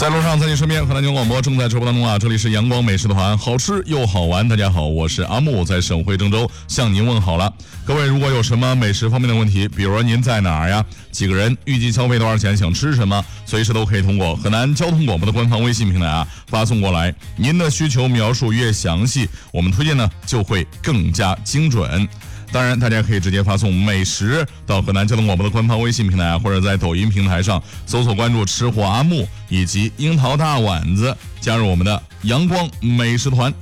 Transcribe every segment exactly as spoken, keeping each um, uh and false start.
在路上，在你身边，河南交广播正在直播当中啊！这里是阳光美食团，好吃又好玩。大家好，我是阿木，在省会郑州向您问好了。各位，如果有什么美食方面的问题，比如说您在哪儿呀？几个人，预计消费多少钱？想吃什么？随时都可以通过河南交通广播的官方微信平台啊发送过来。您的需求描述越详细，我们推荐呢就会更加精准。当然，大家可以直接发送美食到河南交通广播的官方微信平台，或者在抖音平台上搜索关注吃货阿木以及樱桃大碗子，加入我们的阳光美食团。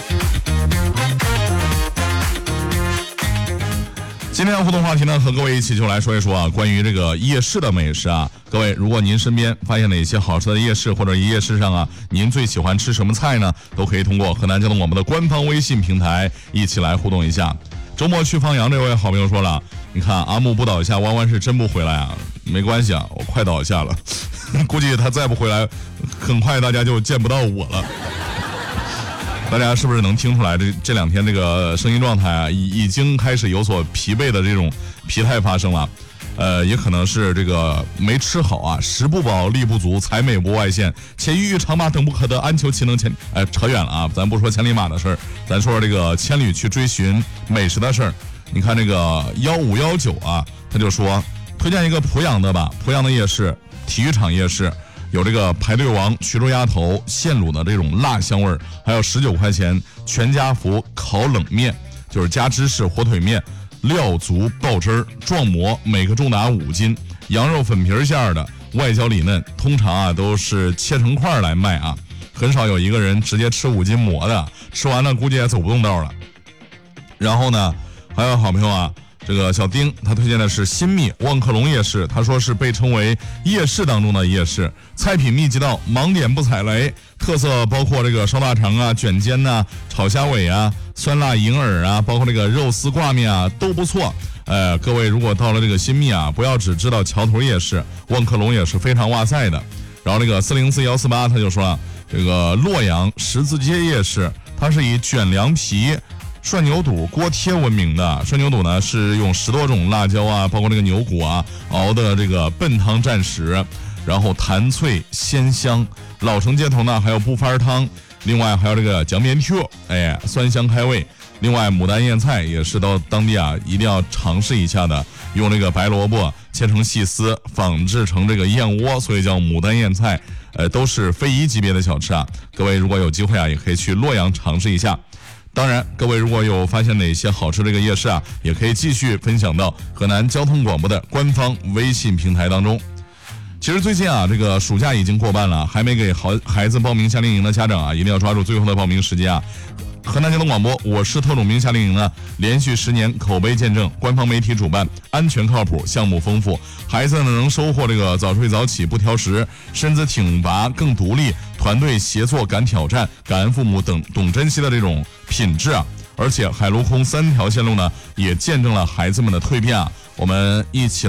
今天的互动话题呢，和各位一起就来说一说啊，关于这个夜市的美食啊。各位，如果您身边发现哪些好吃的夜市，或者夜市上啊，您最喜欢吃什么菜呢？都可以通过河南交通广播的官方微信平台一起来互动一下。周末去放羊这位好朋友说了，你看阿木不倒下，弯弯是真不回来啊。没关系啊，我快倒下了，估计他再不回来，很快大家就见不到我了。大家是不是能听出来，这这两天这个声音状态啊，已已经开始有所疲惫的这种疲态发生了。呃，也可能是这个没吃好啊，食不饱，力不足，财美不外现，且欲长马等不可得，安求其能千……哎，扯远了啊，咱不说千里马的事儿，咱说这个千里去追寻美食的事儿。你看这个幺五幺九啊，他就说推荐一个濮阳的吧，濮阳的夜市，体育场夜市。有这个排队王衢州鸭头现卤的这种辣香味儿，还有十九块钱全家福烤冷面，就是加芝士火腿面，料足爆汁儿，壮馍每个重达五斤，羊肉粉皮馅的，外焦里嫩，通常啊都是切成块来卖啊，很少有一个人直接吃五斤馍的，吃完了估计也走不动道了。然后呢，还有好朋友啊。这个小丁他推荐的是新密望客隆夜市，他说是被称为夜市当中的夜市，菜品密集到盲点不踩雷，特色包括这个烧大肠啊、卷煎呐、啊、炒虾尾啊、酸辣银耳啊，包括这个肉丝挂面啊都不错。呃，各位如果到了这个新密啊，不要只知道桥头夜市，望客隆也是非常哇塞的。然后这个四零四幺四八他就说了，这个洛阳十字街夜市，它是以卷凉皮。涮牛肚锅贴闻名的，涮牛肚呢是用十多种辣椒啊，包括这个牛骨啊熬的这个笨汤蘸实，然后弹脆鲜香。老城街头呢还有不翻汤，另外还有这个酱面条，哎，酸香开胃。另外牡丹燕菜也是到当地啊一定要尝试一下的，用这个白萝卜切成细丝，仿制成这个燕窝，所以叫牡丹燕菜，呃，都是非遗级别的小吃啊。各位如果有机会啊，也可以去洛阳尝试一下。当然，各位如果有发现哪些好吃这个夜市啊，也可以继续分享到河南交通广播的官方微信平台当中。其实最近啊，这个暑假已经过半了，还没给好孩子报名夏令营的家长啊，一定要抓住最后的报名时间啊！河南交通广播我是特种兵夏令营呢，连续十年口碑见证，官方媒体主办，安全靠谱，项目丰富，孩子呢能收获这个早睡早起不挑食，身子挺拔更独立，团队协作敢挑战，感恩父母等懂珍惜的这种品质啊！而且海陆空三条线路呢，也见证了孩子们的蜕变啊！我们一起